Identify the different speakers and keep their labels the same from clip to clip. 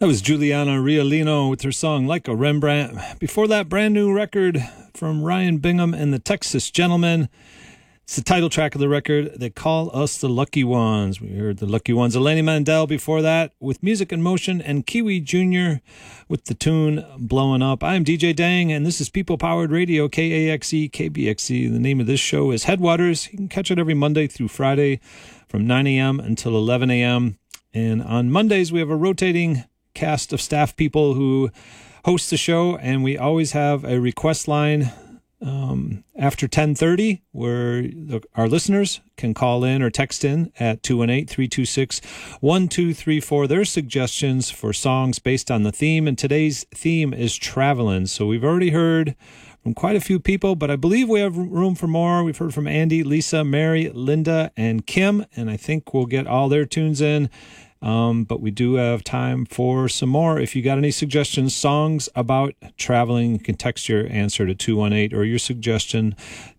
Speaker 1: That was Juliana Riolino with her song Like a Rembrandt. Before that, brand new record from Ryan Bingham and the Texas Gentlemen. It's the title track of the record. They call us the Lucky Ones. We heard the Lucky Ones. Eleni Mandel before that with Music in Motion, and Kiwi Jr. with the tune Blowing Up. I'm DJ Dang, and this is People Powered Radio, KAXE, KBXE. The name of this show is Headwaters. You can catch it every Monday through Friday from 9 a.m. until 11 a.m. And on Mondays, we have a rotating cast of staff people who host the show, and we always have a request line after 10:30 where our listeners can call in or text in at 218-326-1234 their suggestions for songs based on the theme. And today's theme is traveling. So we've already heard from quite a few people, but I believe we have room for more. We've heard from Andy, Lisa, Mary, Linda, and Kim, and I think we'll get all their tunes in. But we do have time for some more. If you got any suggestions, songs about traveling, you can text your answer to 218 or your suggestion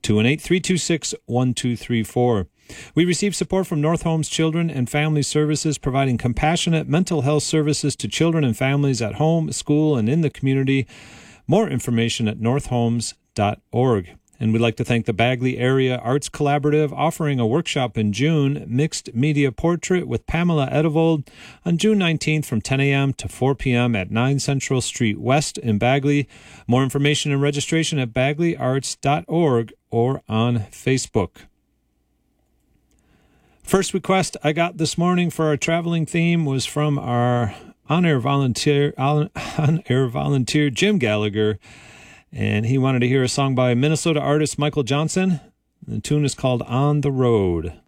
Speaker 1: 218-326-1234. We receive support from North Homes Children and Family Services, providing compassionate mental health services to children and families at home, school, and in the community. More information at northhomes.org. And we'd like to thank the Bagley Area Arts Collaborative, offering a workshop in June, Mixed Media Portrait with Pamela Edevold, on June 19th from 10 a.m. to 4 p.m. at 9 Central Street West in Bagley. More information and registration at bagleyarts.org or on Facebook. First request I got this morning for our traveling theme was from our on-air volunteer Jim Gallagher. And he wanted to hear a song by Minnesota artist Michael Johnson. The tune is called On the Road.